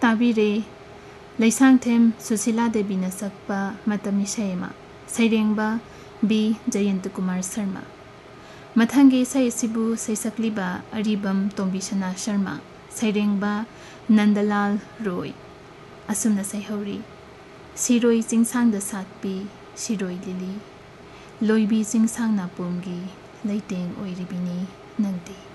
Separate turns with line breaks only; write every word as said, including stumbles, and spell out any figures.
ताबीरे लैसांगथेम सुशीला देवी न सकपा मतम इसेमा सैरेंगबा B Jayant Kumar Sharma मथंगे सैसिबु सैसकलिबा Aribam तोंबिसना Sharma सैरेंगबा Nandlal Roy असुमना सैहौरी Sirohi चिंगसांग the सातपी Sirohi lily लोइबी चिंगसांग नापुंगी लैतेंग ओइरिबिनी Nandi.